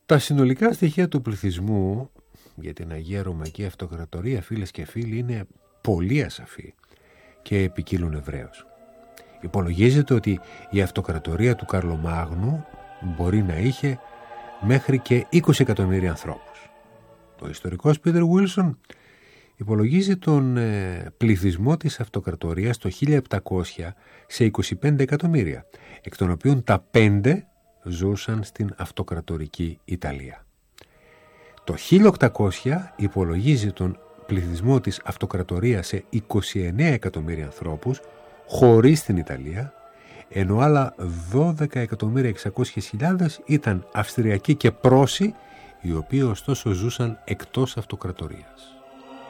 Τα συνολικά στοιχεία του πληθυσμού για την Αγία Ρωμαϊκή Αυτοκρατορία, φίλες και φίλοι, είναι πολύ ασαφή και ποικίλουν ευρέως. Υπολογίζεται ότι η αυτοκρατορία του Καρλομάγνου μπορεί να είχε μέχρι και 20 εκατομμύρια ανθρώπους. Ο ιστορικός Πίτερ Βίλσον υπολογίζει τον πληθυσμό της αυτοκρατορίας το 1700 σε 25 εκατομμύρια, εκ των οποίων τα 5 ζούσαν στην αυτοκρατορική Ιταλία. Το 1800 υπολογίζει τον πληθυσμό της αυτοκρατορίας σε 29 εκατομμύρια ανθρώπους χωρίς την Ιταλία, ενώ άλλα 12.600.000 ήταν Αυστριακοί και Πρόσοι, οι οποίοι ωστόσο ζούσαν εκτός αυτοκρατορίας.